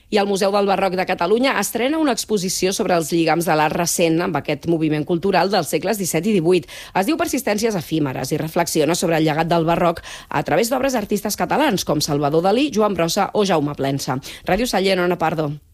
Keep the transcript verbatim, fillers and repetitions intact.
I el Museu del Barroc de Catalunya estrena una exposició sobre els lligams de l'art recent amb aquest moviment cultural dels segles disset i divuit. Es diu Persistències efímeres i reflexiona sobre el llegat del barroc a través d'obres d'artistes catalans com Salvador Dalí, Joan Brossa o Jaume Plensa. Ràdio Sallent, Ona Pardo.